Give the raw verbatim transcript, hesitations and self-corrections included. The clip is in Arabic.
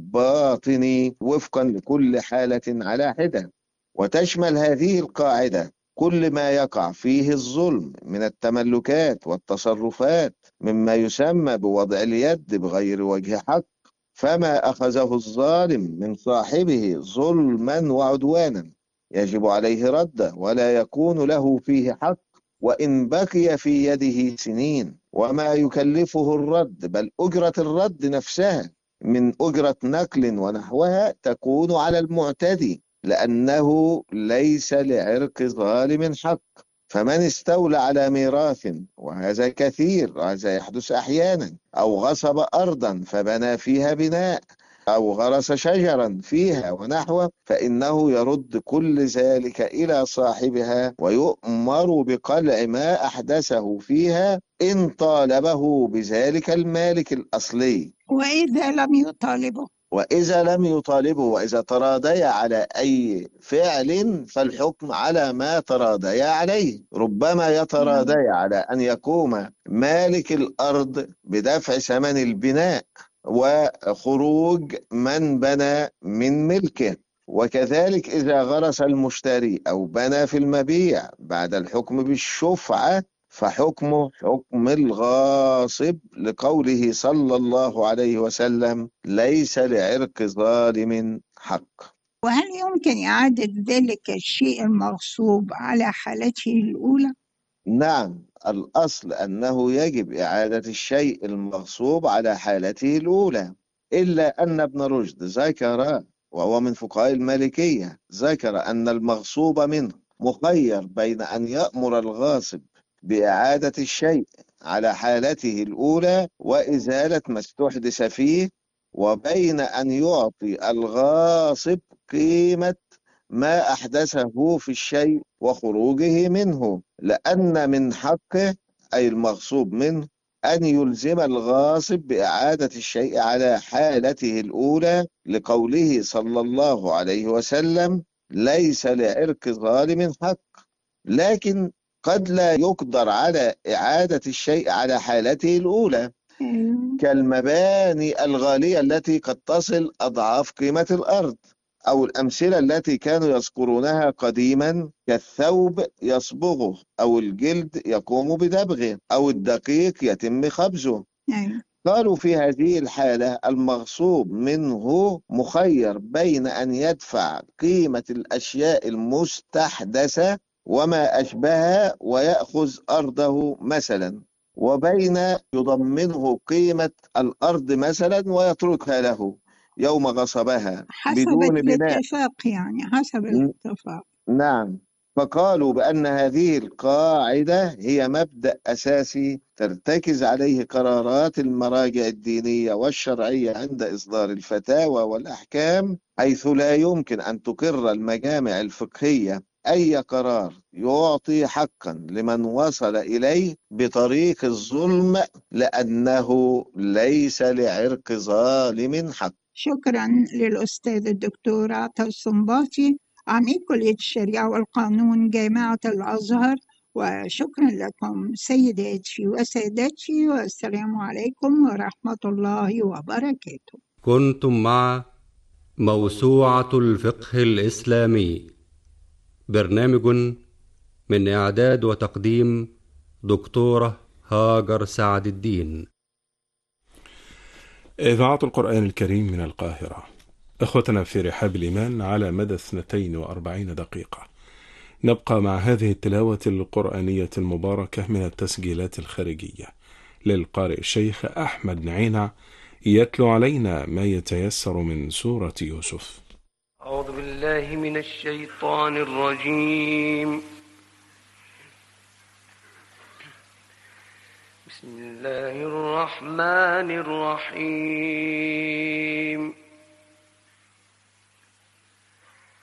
الباطن وفقا لكل حالة على حدة. وتشمل هذه القاعدة كل ما يقع فيه الظلم من التملكات والتصرفات مما يسمى بوضع اليد بغير وجه حق، فما أخذه الظالم من صاحبه ظلما وعدوانا يجب عليه رده ولا يكون له فيه حق وإن بقي في يده سنين، وما يكلفه الرد بل أجرة الرد نفسها من أجرة نقل ونحوها تكون على المعتدي، لأنه ليس لعرق ظالم حق. فمن استولى على ميراث، وهذا كثير وهذا يحدث أحيانا، أو غصب أرضا فبنى فيها بناء، أو غرس شجرا فيها ونحوه، فإنه يرد كل ذلك إلى صاحبها ويؤمر بقلع ما أحدثه فيها إن طالبه بذلك المالك الأصلي. وإذا لم يطالبه وإذا لم يطالبه وإذا تراضي على أي فعل فالحكم على ما تراضي عليه. ربما يتراضي على أن يقوم مالك الأرض بدفع ثمن البناء وخروج من بنى من ملكه، وكذلك إذا غرس المشتري أو بنى في المبيع بعد الحكم بالشفعة فحكمه حكم الغاصب، لقوله صلى الله عليه وسلم ليس لعرق ظالم حق. وهل يمكن إعادة ذلك الشيء المغصوب على حالته الأولى؟ نعم، الأصل أنه يجب إعادة الشيء المغصوب على حالته الأولى، إلا أن ابن رشد ذكر، وهو من فقهاء المالكية، ذكر أن المغصوب منه مخير بين أن يأمر الغاصب بإعادة الشيء على حالته الأولى وإزالة ما استحدث فيه، وبين أن يعطي الغاصب قيمة ما أحدثه في الشيء وخروجه منه، لأن من حقه أي المغصوب منه أن يلزم الغاصب بإعادة الشيء على حالته الأولى، لقوله صلى الله عليه وسلم ليس لعرق ظالم حق. لكن قد لا يقدر على إعادة الشيء على حالته الأولى، كالمباني الغالية التي قد تصل أضعاف قيمة الأرض، أو الأمثلة التي كانوا يذكرونها قديما كالثوب يصبغه، أو الجلد يقوم بدبغه، أو الدقيق يتم خبزه. قالوا في هذه الحالة المغصوب منه مخير بين أن يدفع قيمة الأشياء المستحدثة وما أشبهها ويأخذ أرضه مثلا، وبين يضمنه قيمة الأرض مثلا ويتركها له يوم غصبها بدون بناء. الاتفاق يعني حسب الاتفاق. نعم، فقالوا بأن هذه القاعدة هي مبدأ أساسي ترتكز عليه قرارات المراجع الدينية والشرعية عند إصدار الفتاوى والأحكام، حيث لا يمكن أن تقر المجامع الفقهية أي قرار يعطي حقا لمن وصل إليه بطريق الظلم، لأنه ليس لعرق ظالم حق. شكرا للأستاذ الدكتور عطا السنباطي عميد كلية الشريعة والقانون جامعة الأزهر، وشكرا لكم سيداتي وسادتي، والسلام عليكم ورحمة الله وبركاته. كنتم مع موسوعة الفقه الإسلامي، برنامج من إعداد وتقديم دكتورة هاجر سعد الدين. إذاعة القرآن الكريم من القاهرة. إخوتنا في رحاب الإيمان، على مدى اثنتين وأربعين دقيقة نبقى مع هذه التلاوة القرآنية المباركة من التسجيلات الخارجية للقارئ الشيخ أحمد نعينة، يتلو علينا ما يتيسر من سورة يوسف. أعوذ بالله من الشيطان الرجيم. بسم الله الرحمن الرحيم.